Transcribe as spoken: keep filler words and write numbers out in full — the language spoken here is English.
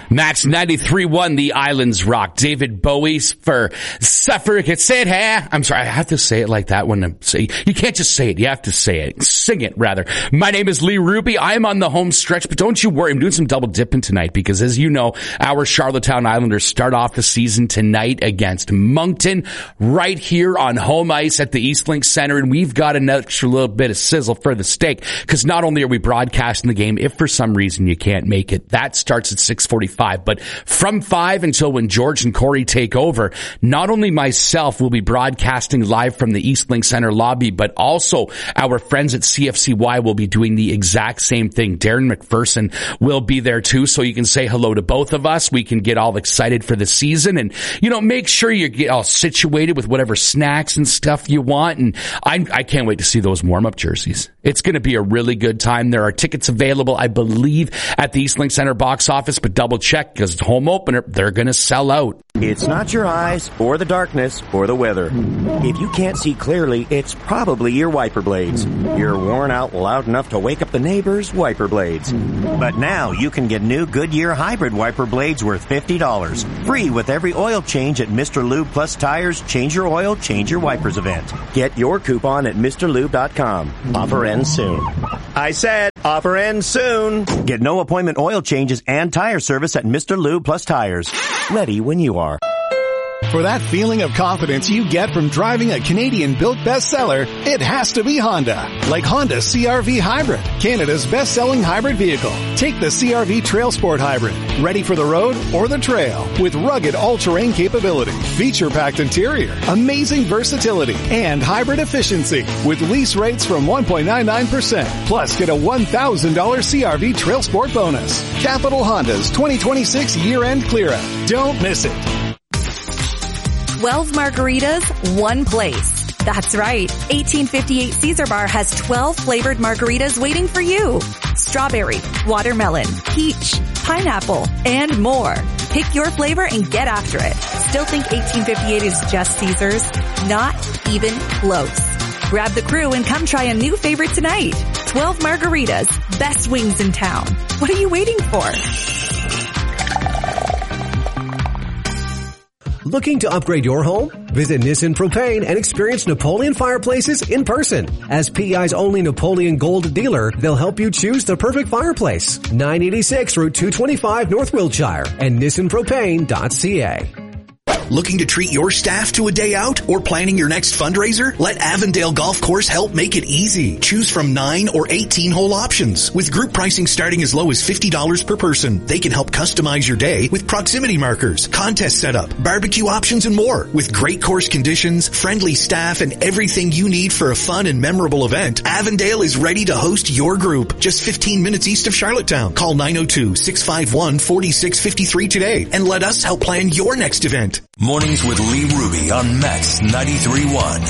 Max ninety-three one, The Islands Rock. David Bowie for Suffer. Say it, hey? I'm sorry, I have to say it like that when I'm saying, you can't just say it, you have to say it. Sing it, rather. My name is Lee Ruby. I am on the home stretch, but don't you worry, I'm doing some double dipping tonight because as you know, our Charlottetown Islanders start off the season tonight against Moncton right here on home ice at the Eastlink Center, and we've got an extra little bit of sizzle for the steak because not only are we broadcasting the game, if for some reason you can't make it, that starts at six forty-five, but from five until when George and Corey take over, not only myself will be broadcasting live from the Eastlink Center lobby, but also our friends at C F C Y will be doing the exact same thing. Darren McPherson will be there too, so you can say hello to both of us. We can get all excited for the season and, you know, make sure you get all situated with whatever snacks and stuff you want. And I, I can't wait to see those warm-up jerseys. It's going to be a really good time. There are tickets available, I believe, at the Eastlink Center box office, but double check because it's home opener. They're going to sell out. It's not your eyes or the darkness or the weather. If you can't see clearly, it's probably your wiper blades. You're worn out loud enough to wake up the neighbors' wiper blades. But now you can get new Goodyear hybrid wiper blades worth fifty dollars. Free with every oil change at Mister Lube Plus Tires Change Your Oil, Change Your Wipers event. Get your coupon at Mr Lube dot com. Offer ends soon. I said offer ends soon. Get no appointment oil changes and tire service at Mister Lube Plus Tires. Ready when you are. For that feeling of confidence you get from driving a Canadian-built bestseller, it has to be Honda. Like Honda C R V Hybrid, Canada's best-selling hybrid vehicle. Take the C R V Trail Sport Hybrid, ready for the road or the trail, with rugged all-terrain capability, feature-packed interior, amazing versatility, and hybrid efficiency, with lease rates from one point nine nine percent. Plus, get a one thousand dollars C R V Trail Sport bonus. Capital Honda's twenty twenty-six year-end clear-out. Don't miss it. twelve margaritas, one place. That's right. eighteen fifty-eight Caesar Bar has twelve flavored margaritas waiting for you. Strawberry, watermelon, peach, pineapple, and more. Pick your flavor and get after it. Still think eighteen fifty-eight is just Caesar's? Not even close. Grab the crew and come try a new favorite tonight. twelve margaritas, best wings in town. What are you waiting for? Looking to upgrade your home? Visit Nissan Propane and experience Napoleon Fireplaces in person. As P E I's only Napoleon Gold dealer, they'll help you choose the perfect fireplace. nine eighty-six Route two twenty-five North Wiltshire and nissan propane dot c a. Looking to treat your staff to a day out or planning your next fundraiser? Let Avondale Golf Course help make it easy. Choose from nine or eighteen hole options. With group pricing starting as low as fifty dollars per person, they can help customize your day with proximity markers, contest setup, barbecue options, and more. With great course conditions, friendly staff, and everything you need for a fun and memorable event, Avondale is ready to host your group. Just fifteen minutes east of Charlottetown. Call nine oh two, six five one, four six five three today and let us help plan your next event. Mornings with Lee Ruby on Max ninety-three point one.